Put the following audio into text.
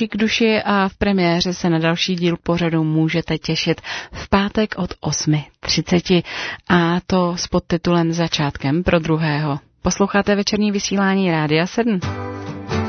Uši k duši a v premiéře se na další díl pořadu můžete těšit v pátek od 8:30 a to s podtitulem Začátkem pro druhého. Posloucháte večerní vysílání Rádia 7.